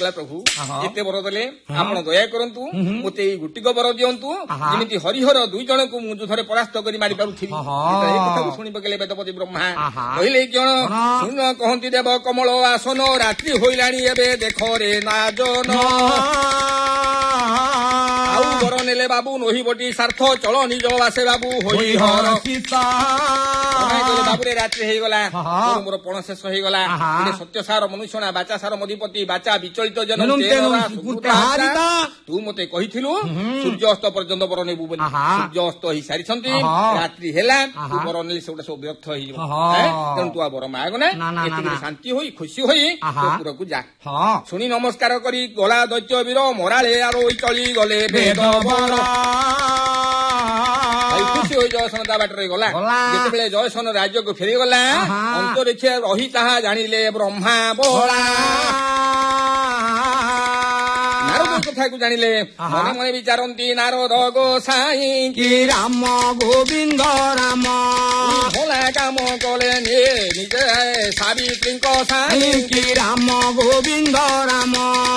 କହିଲା ପ୍ରଭୁ ଏତେ ବର ଦେଲେ ଆପଣ ଦୟା କରନ୍ତୁ ମୋତେ ଏଇ ଗୋଟିକ ବର ଦିଅନ୍ତୁ ଯେମିତି ହରିହର 2 ଜଣଙ୍କୁ ମୁଁ ଯୁଦ୍ଧରେ ପରାସ୍ତ କରି ମାରି ପାରୁଥିବି। ଏ କଥାକୁ ଶୁଣି ପକେଇଲେ ବେଦପତି ବ୍ରହ୍ମା କହିଲେ ଜଣ ଶୁଣ କହନ୍ତି ଦେବ କମଳ ଆସନ ରାତ୍ରି ହୋଇଲାଣି ଏବେ ଦେଖରେ ନାଜନ ଆଉ ବର ନେଲେ ବାବୁ ନହିବଟି ସ୍ୱାର୍ଥ ଚଳ ନିଜ ବାସେ ବାବୁ ହରିହର ସୀତା ବାବୁରେ ରାତ୍ରି ହେଇଗଲା ମୋର ପଣ ଶେଷ ହେଇଗଲା ସତ୍ୟସାର ମନୁଷ୍ୟଣା ବାଚା ସାର ମଧିପତି ବାଚା ବିଚଳିତ ଜନ ତୁ ମତେ କହିଥିଲୁ ସୂର୍ଯ୍ୟ ଅସ୍ତ ପର୍ଯ୍ୟନ୍ତ ବର ନେବୁ ବୋଲି ସୂର୍ଯ୍ୟ ଅସ୍ତ ହେଇସାରିଛନ୍ତି ରାତ୍ରି ହେଲା ତୁ ବର ନେଲେ ସେଗୁଟା ସବୁ ବ୍ୟର୍ଥ ହେଇଯିବ ତେଣୁ ତୁ ଆଉ ବର ମାଗ ନା ଏତିକିରେ ଶାନ୍ତି ହୋଇ ଖୁସି ହୋଇ ପୁରକୁ ଯା। ଶୁଣି ନମସ୍କାର କରି ଗଲା ଦୈତ୍ୟ ବୀର ମରାଳେ ଆରୋଇ ଚଳି ଗଲେ ବେଦ ବର ଖୁସି ହୋଇ ଜୟସନ ତା ବାଟରେ ଗଲା। ଯେତେବେଳେ ଜୟସନ ରାଜ୍ୟକୁ ଫେରିଗଲା ଅନ୍ତରୀକ୍ଷ ରହି ତାହା ଜାଣିଲେ ବ୍ରହ୍ମା ବଳା ନାରଦ କଥାକୁ ଜାଣିଲେ ମନେ ମନେ ବିଚାରନ୍ତି ନାରଦ ଗୋସାଇଁ କି ରାମ ଗୋବିନ୍ଦ ରାମ ଭୋଲା କାମ କଲେ ନିଜେ ସାବିତ୍ରୀଙ୍କ ସାଇଁ କି ରାମ ଗୋବିନ୍ଦ ରାମ